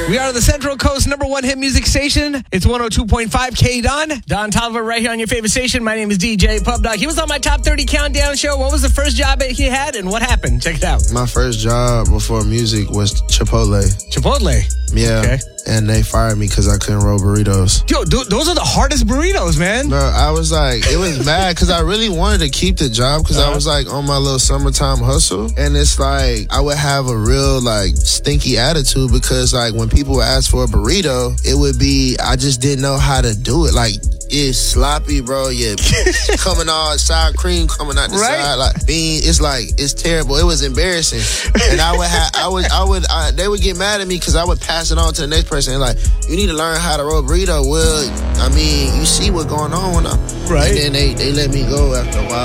We are the Central Coast #1 hit music station. It's 102.5 K-Don. Don Tolliver right here on your favorite station. My name is DJ Pub Dog. He was on my Top 30 Countdown show. What was the first job that he had and what happened? Check it out. My first job before music was Chipotle. Chipotle? Yeah. Okay. And they fired me because I couldn't roll burritos. Yo, those are the hardest burritos, man. Bro, I was like, it was mad because I really wanted to keep the job because I was like on my little summertime hustle. And it's like, I would have a real like stinky attitude because like when people would ask for a burrito, it would be, I just didn't know how to do it. Like, it's sloppy, bro. Yeah, coming all sour cream coming out the side, like bean. It's like it's terrible. It was embarrassing, and they would get mad at me because I would pass it on to the next person. And like, you need to learn how to roll burrito. Well, I mean, you see what's going on when and then they let me go after a while.